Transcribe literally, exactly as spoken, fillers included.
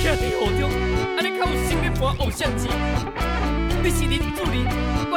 徛伫雨中，安尼较有心咧播偶像剧。你是林志玲，